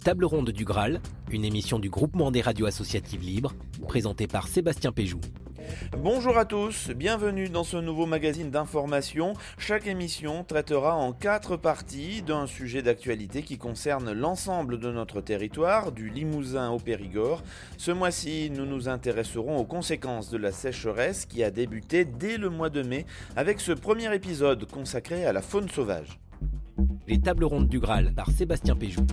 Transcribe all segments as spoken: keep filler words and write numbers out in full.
Les Tables Rondes du Graal, une émission du Groupement des radios associatives libres, présentée par Sébastien Péjoux. Bonjour à tous, bienvenue dans ce nouveau magazine d'information. Chaque émission traitera en quatre parties d'un sujet d'actualité qui concerne l'ensemble de notre territoire, du Limousin au Périgord. Ce mois-ci, nous nous intéresserons aux conséquences de la sécheresse qui a débuté dès le mois de mai avec ce premier épisode consacré à la faune sauvage. Les Tables Rondes du Graal par Sébastien Péjoux.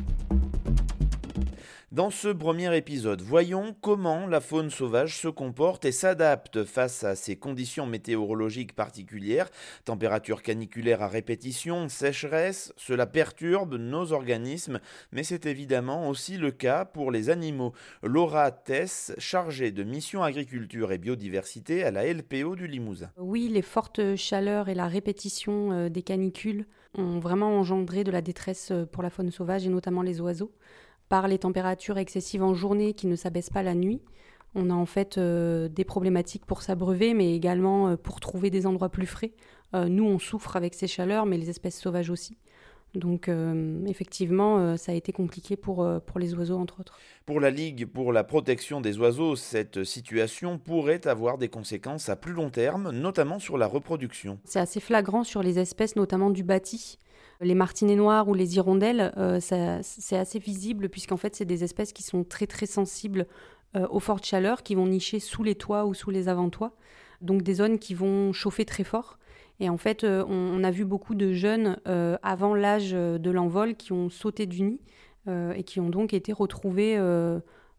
Dans ce premier épisode, voyons comment la faune sauvage se comporte et s'adapte face à ces conditions météorologiques particulières, températures caniculaires à répétition, sécheresse, cela perturbe nos organismes, mais c'est évidemment aussi le cas pour les animaux. Laura Tess, chargée de mission agriculture et biodiversité à la L P O du Limousin. Oui, les fortes chaleurs et la répétition des canicules ont vraiment engendré de la détresse pour la faune sauvage et notamment les oiseaux. Par les températures excessives en journée qui ne s'abaissent pas la nuit, on a en fait euh, des problématiques pour s'abreuver, mais également euh, pour trouver des endroits plus frais. Euh, nous, on souffre avec ces chaleurs, mais les espèces sauvages aussi. Donc euh, effectivement, euh, ça a été compliqué pour, euh, pour les oiseaux, entre autres. Pour la Ligue pour la protection des oiseaux, cette situation pourrait avoir des conséquences à plus long terme, notamment sur la reproduction. C'est assez flagrant sur les espèces, notamment du bâti. Les martinets noirs ou les hirondelles, euh, ça, c'est assez visible puisqu'en fait, c'est des espèces qui sont très très sensibles euh, aux fortes chaleurs, qui vont nicher sous les toits ou sous les avant-toits. Donc des zones qui vont chauffer très fort. Et en fait, euh, on, on a vu beaucoup de jeunes euh, avant l'âge de l'envol qui ont sauté du nid euh, et qui ont donc été retrouvés euh,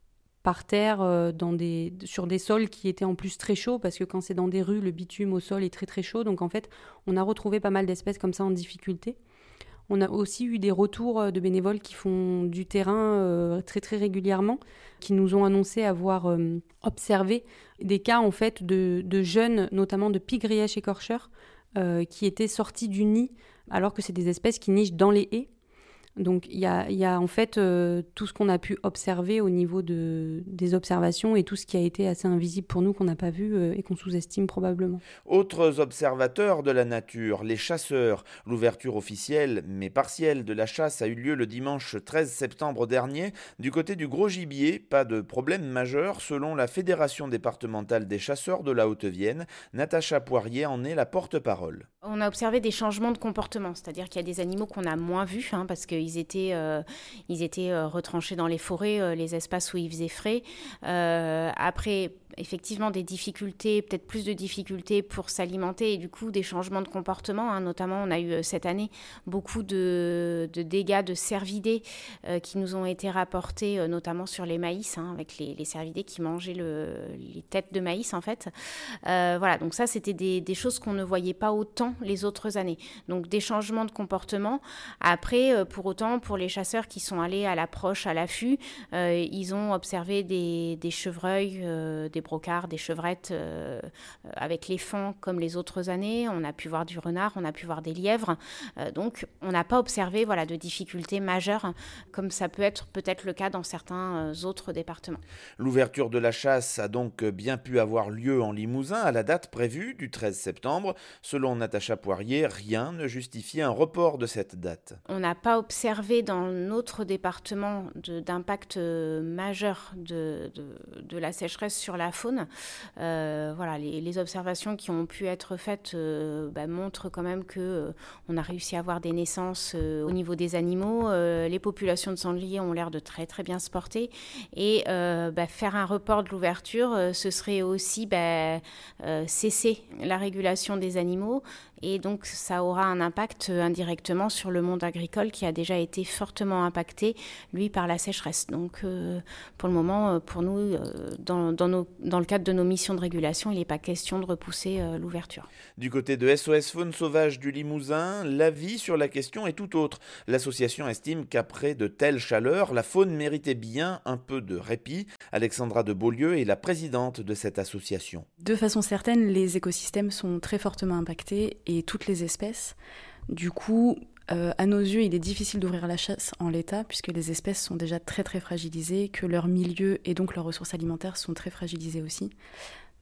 par terre euh, dans des, sur des sols qui étaient en plus très chauds parce que quand c'est dans des rues, le bitume au sol est très très chaud. Donc en fait, on a retrouvé pas mal d'espèces comme ça en difficulté. On a aussi eu des retours de bénévoles qui font du terrain euh, très très régulièrement, qui nous ont annoncé avoir euh, observé des cas en fait de, de jeunes, notamment de pies grièches écorcheurs, euh, qui étaient sortis du nid, alors que c'est des espèces qui nichent dans les haies. Donc il y a, y a en fait euh, tout ce qu'on a pu observer au niveau de, des observations et tout ce qui a été assez invisible pour nous qu'on n'a pas vu euh, et qu'on sous-estime probablement. Autres observateurs de la nature, les chasseurs. L'ouverture officielle mais partielle de la chasse a eu lieu le dimanche treize septembre dernier. Du côté du gros gibier, pas de problème majeur selon la Fédération départementale des chasseurs de la Haute-Vienne. Natacha Poirier en est la porte-parole. On a observé des changements de comportement, c'est-à-dire qu'il y a des animaux qu'on a moins vus hein, parce qu'ils étaient, euh, ils étaient euh, retranchés dans les forêts, euh, les espaces où il faisait frais. Euh, après, effectivement, des difficultés, peut-être plus de difficultés pour s'alimenter et du coup des changements de comportement. Hein. Notamment, on a eu cette année beaucoup de, de dégâts de cervidés euh, qui nous ont été rapportés, euh, notamment sur les maïs, hein, avec les, les cervidés qui mangeaient le, les têtes de maïs en fait. Euh, voilà, donc ça, c'était des, des choses qu'on ne voyait pas autant les autres années. Donc des changements de comportement. Après, euh, pour autant, pour les chasseurs qui sont allés à l'approche, à l'affût, euh, ils ont observé des, des chevreuils, euh, des brocards, des chevrettes euh, avec les fans comme les autres années. On a pu voir du renard, on a pu voir des lièvres. Euh, donc, on n'a pas observé voilà, de difficultés majeures comme ça peut être peut-être le cas dans certains euh, autres départements. L'ouverture de la chasse a donc bien pu avoir lieu en Limousin à la date prévue du treize septembre. Selon Natacha Poirier, rien ne justifie un report de cette date. On n'a pas observé dans notre département de, d'impact majeur de, de, de la sécheresse sur la faune. Euh, voilà, les, les observations qui ont pu être faites euh, bah, montrent quand même qu'on euh, a réussi à avoir des naissances euh, au niveau des animaux. Euh, les populations de sangliers ont l'air de très très bien se porter. Et euh, bah, faire un report de l'ouverture, euh, ce serait aussi bah, euh, cesser la régulation des animaux. Et donc, ça aura un impact indirectement sur le monde agricole qui a déjà été fortement impacté, lui, par la sécheresse. Donc, euh, pour le moment, pour nous, euh, dans, dans, nos, dans le cadre de nos missions de régulation, il n'est pas question de repousser euh, l'ouverture. Du côté de S O S Faune Sauvage du Limousin, l'avis sur la question est tout autre. L'association estime qu'après de telles chaleurs, la faune méritait bien un peu de répit. Alexandra de Beaulieu est la présidente de cette association. De façon certaine, les écosystèmes sont très fortement impactés et toutes les espèces. Du coup, euh, à nos yeux, il est difficile d'ouvrir la chasse en l'état puisque les espèces sont déjà très très fragilisées, que leur milieu et donc leurs ressources alimentaires sont très fragilisées aussi.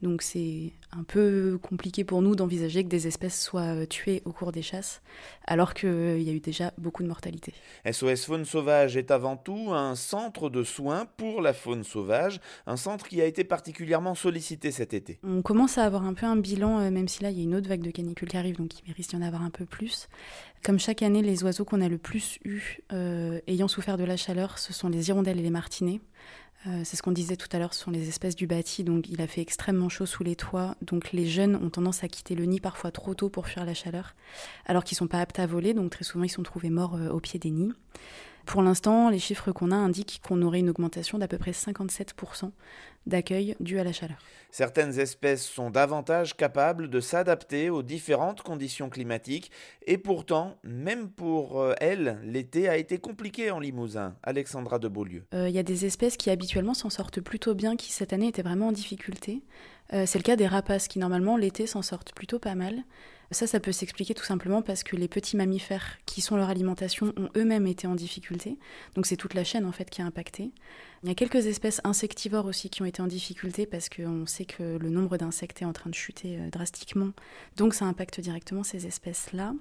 Donc c'est un peu compliqué pour nous d'envisager que des espèces soient tuées au cours des chasses, alors qu'il y a eu déjà beaucoup de mortalité. S O S Faune Sauvage est avant tout un centre de soins pour la faune sauvage, un centre qui a été particulièrement sollicité cet été. On commence à avoir un peu un bilan, même si là il y a une autre vague de canicules qui arrive, donc il risque d'y en avoir un peu plus. Comme chaque année, les oiseaux qu'on a le plus eu euh, ayant souffert de la chaleur, ce sont les hirondelles et les martinets. Euh, c'est ce qu'on disait tout à l'heure, ce sont les espèces du bâti, donc il a fait extrêmement chaud sous les toits, donc les jeunes ont tendance à quitter le nid parfois trop tôt pour fuir la chaleur, alors qu'ils ne sont pas aptes à voler, donc très souvent ils sont trouvés morts euh, au pied des nids. Pour l'instant, les chiffres qu'on a indiquent qu'on aurait une augmentation d'à peu près cinquante-sept pour cent d'accueil dû à la chaleur. Certaines espèces sont davantage capables de s'adapter aux différentes conditions climatiques et pourtant, même pour elles, l'été a été compliqué en Limousin. Alexandra de Beaulieu. Il euh, y a des espèces qui habituellement s'en sortent plutôt bien, qui cette année étaient vraiment en difficulté. Euh, c'est le cas des rapaces qui normalement l'été s'en sortent plutôt pas mal. Ça, ça peut s'expliquer tout simplement parce que les petits mammifères qui sont leur alimentation ont eux-mêmes été en difficulté. Donc c'est toute la chaîne en fait qui a impacté. Il y a quelques espèces insectivores aussi qui ont été en difficulté parce qu'on sait que le nombre d'insectes est en train de chuter euh, drastiquement. Donc ça impacte directement ces espèces-là.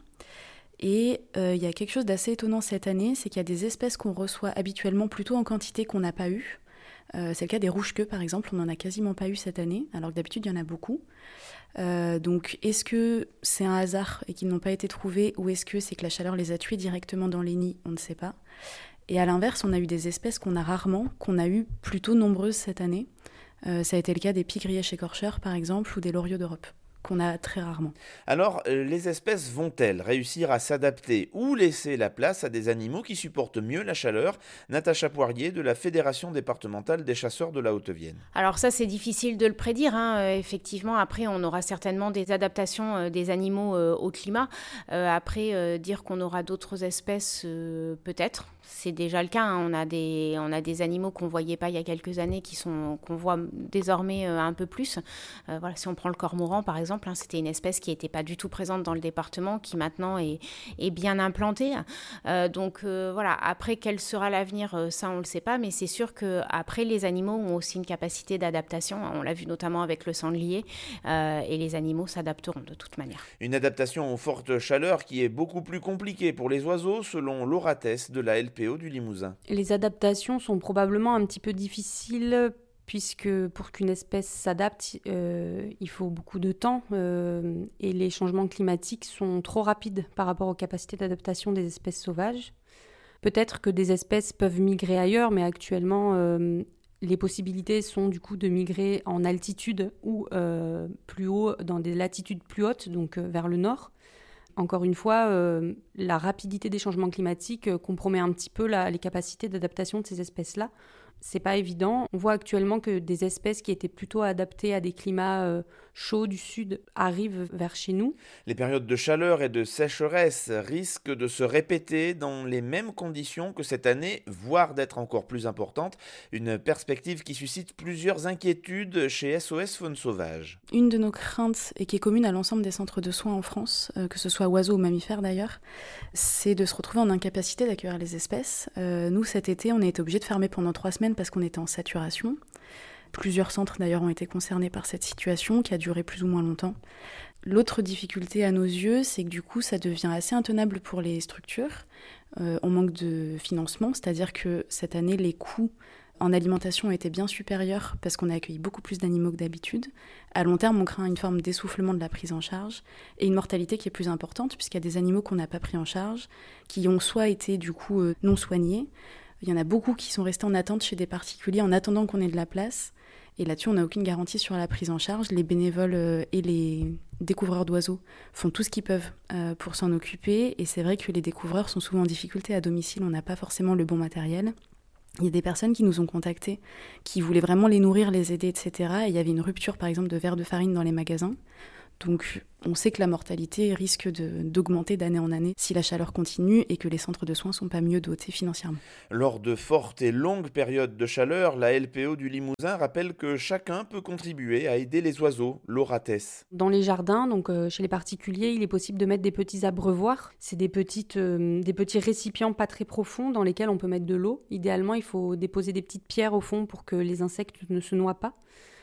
Et euh, il y a quelque chose d'assez étonnant cette année, c'est qu'il y a des espèces qu'on reçoit habituellement plutôt en quantité qu'on n'a pas eu. Euh, c'est le cas des rouges-queues par exemple, on n'en a quasiment pas eu cette année, alors que d'habitude il y en a beaucoup. Euh, donc est-ce que c'est un hasard et qu'ils n'ont pas été trouvés, ou est-ce que c'est que la chaleur les a tués directement dans les nids? On ne sait pas. Et à l'inverse, on a eu des espèces qu'on a rarement, qu'on a eu plutôt nombreuses cette année. Euh, ça a été le cas des pies-grièches écorcheurs par exemple, ou des loriots d'Europe, qu'on a très rarement. Alors, les espèces vont-elles réussir à s'adapter ou laisser la place à des animaux qui supportent mieux la chaleur? Natacha Poirier de la Fédération départementale des chasseurs de la Haute-Vienne. Alors ça, c'est difficile de le prédire. Hein. Euh, effectivement, après, on aura certainement des adaptations euh, des animaux euh, au climat. Euh, après, euh, dire qu'on aura d'autres espèces, euh, peut-être. C'est déjà le cas. Hein. On a des, on a des animaux qu'on ne voyait pas il y a quelques années, qui sont, qu'on voit désormais euh, un peu plus. Euh, voilà, si on prend le cormoran, par exemple, hein, c'était une espèce qui n'était pas du tout présente dans le département, qui maintenant est, est bien implantée. Euh, donc euh, voilà, après, quel sera l'avenir, euh, ça, on ne le sait pas, mais c'est sûr qu'après, les animaux ont aussi une capacité d'adaptation. On l'a vu notamment avec le sanglier, euh, et les animaux s'adapteront de toute manière. Une adaptation aux fortes chaleurs qui est beaucoup plus compliquée pour les oiseaux, selon Laura Tess de la L P O du Limousin. Les adaptations sont probablement un petit peu difficiles, puisque pour qu'une espèce s'adapte, euh, il faut beaucoup de temps, euh, et les changements climatiques sont trop rapides par rapport aux capacités d'adaptation des espèces sauvages. Peut-être que des espèces peuvent migrer ailleurs, mais actuellement, euh, les possibilités sont du coup de migrer en altitude ou euh, plus haut, dans des latitudes plus hautes, donc euh, vers le nord. Encore une fois, euh, la rapidité des changements climatiques euh, compromet un petit peu la, les capacités d'adaptation de ces espèces-là. C'est pas évident. On voit actuellement que des espèces qui étaient plutôt adaptées à des climats euh, chauds du sud arrivent vers chez nous. Les périodes de chaleur et de sécheresse risquent de se répéter dans les mêmes conditions que cette année, voire d'être encore plus importantes. Une perspective qui suscite plusieurs inquiétudes chez S O S Faune Sauvage. Une de nos craintes, et qui est commune à l'ensemble des centres de soins en France, euh, que ce soit oiseaux ou mammifères d'ailleurs, c'est de se retrouver en incapacité d'accueillir les espèces. Euh, nous, cet été, on a été obligés de fermer pendant trois semaines parce qu'on était en saturation. Plusieurs centres d'ailleurs ont été concernés par cette situation qui a duré plus ou moins longtemps. L'autre difficulté à nos yeux, c'est que du coup ça devient assez intenable pour les structures. Euh, on manque de financement, c'est-à-dire que cette année les coûts en alimentation étaient bien supérieurs parce qu'on a accueilli beaucoup plus d'animaux que d'habitude. À long terme, on craint une forme d'essoufflement de la prise en charge et une mortalité qui est plus importante puisqu'il y a des animaux qu'on n'a pas pris en charge, qui ont soit été du coup euh, non soignés. Il y en a beaucoup qui sont restés en attente chez des particuliers en attendant qu'on ait de la place. Et là-dessus, on n'a aucune garantie sur la prise en charge. Les bénévoles et les découvreurs d'oiseaux font tout ce qu'ils peuvent pour s'en occuper. Et c'est vrai que les découvreurs sont souvent en difficulté à domicile. On n'a pas forcément le bon matériel. Il y a des personnes qui nous ont contactés, qui voulaient vraiment les nourrir, les aider, et cetera. Et il y avait une rupture, par exemple, de verre de farine dans les magasins. Donc on sait que la mortalité risque de, d'augmenter d'année en année si la chaleur continue et que les centres de soins ne sont pas mieux dotés financièrement. Lors de fortes et longues périodes de chaleur, la L P O du Limousin rappelle que chacun peut contribuer à aider les oiseaux. Laura Tess. Dans les jardins, donc euh, chez les particuliers, il est possible de mettre des petits abreuvoirs. C'est des, petites, euh, des petits récipients pas très profonds dans lesquels on peut mettre de l'eau. Idéalement, il faut déposer des petites pierres au fond pour que les insectes ne se noient pas.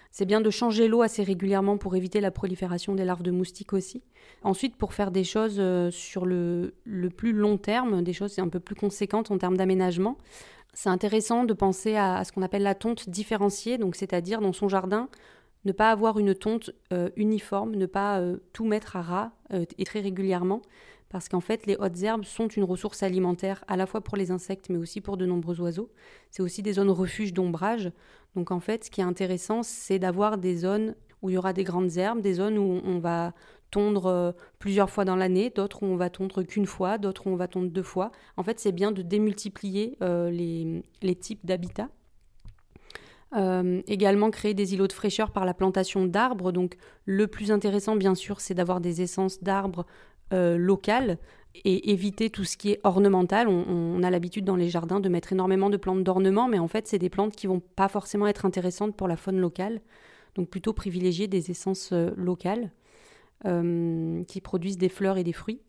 C'est bien de changer l'eau assez régulièrement pour éviter la prolifération des larves de moustiques aussi. Ensuite, pour faire des choses euh, sur le, le plus long terme, des choses un peu plus conséquentes en termes d'aménagement, c'est intéressant de penser à, à ce qu'on appelle la tonte différenciée, donc c'est-à-dire dans son jardin, ne pas avoir une tonte euh, uniforme, ne pas euh, tout mettre à ras euh, et très régulièrement, parce qu'en fait, les hautes herbes sont une ressource alimentaire à la fois pour les insectes, mais aussi pour de nombreux oiseaux. C'est aussi des zones refuges d'ombrage. Donc en fait, ce qui est intéressant, c'est d'avoir des zones où il y aura des grandes herbes, des zones où on va tondre plusieurs fois dans l'année, d'autres où on va tondre qu'une fois, d'autres où on va tondre deux fois. En fait, c'est bien de démultiplier euh, les, les types d'habitats. Euh, également créer des îlots de fraîcheur par la plantation d'arbres. Donc le plus intéressant, bien sûr, c'est d'avoir des essences d'arbres Euh, locales et éviter tout ce qui est ornemental. On, on a l'habitude dans les jardins de mettre énormément de plantes d'ornement, mais en fait, c'est des plantes qui ne vont pas forcément être intéressantes pour la faune locale. Donc plutôt privilégier des essences euh, locales euh, qui produisent des fleurs et des fruits.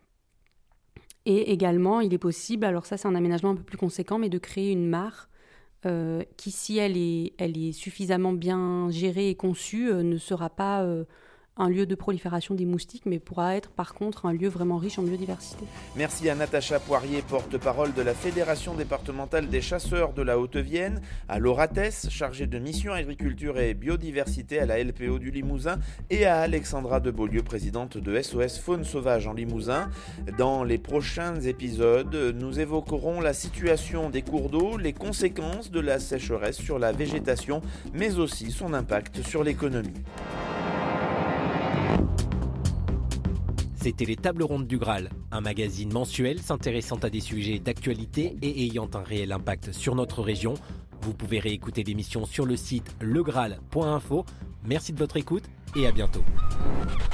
Et également, il est possible, alors ça c'est un aménagement un peu plus conséquent, mais de créer une mare euh, qui, si elle est, elle est suffisamment bien gérée et conçue, euh, ne sera pas euh, un lieu de prolifération des moustiques, mais pourra être par contre un lieu vraiment riche en biodiversité. Merci à Natacha Poirier, porte-parole de la Fédération départementale des chasseurs de la Haute-Vienne, à Laura Tess, chargée de mission agriculture et biodiversité à la L P O du Limousin, et à Alexandra de Beaulieu, présidente de S O S Faune Sauvage en Limousin. Dans les prochains épisodes, nous évoquerons la situation des cours d'eau, les conséquences de la sécheresse sur la végétation, mais aussi son impact sur l'économie. C'était les Tables Rondes du Graal, un magazine mensuel s'intéressant à des sujets d'actualité et ayant un réel impact sur notre région. Vous pouvez réécouter l'émission sur le site le graal point info. Merci de votre écoute et à bientôt.